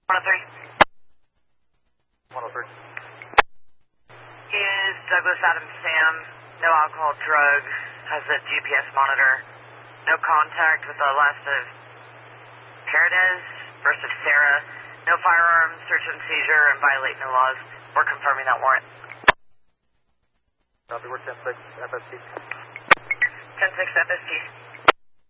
103. 103. Is Douglas Adams Sam, no alcohol, drugs, has a GPS monitor, no contact with the last of Paredes, first of Sarah, no firearms, search and seizure, and violate no laws. We're confirming that warrant. Copy, we're 10-6 FST. 10-6 FST.